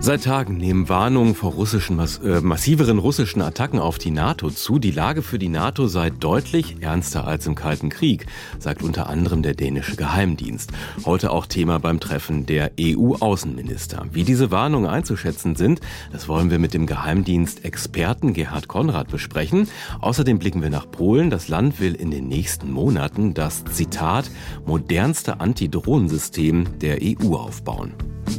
Seit Tagen nehmen Warnungen vor massiveren russischen Attacken auf die NATO zu. Die Lage für die NATO sei deutlich ernster als im Kalten Krieg, sagt unter anderem der dänische Geheimdienst. Heute auch Thema beim Treffen der EU-Außenminister. Wie diese Warnungen einzuschätzen sind, das wollen wir mit dem Geheimdienst-Experten Gerhard Konrad besprechen. Außerdem blicken wir nach Polen. Das Land will in den nächsten Monaten das, Zitat, modernste Antidrohnensystem der EU aufbauen.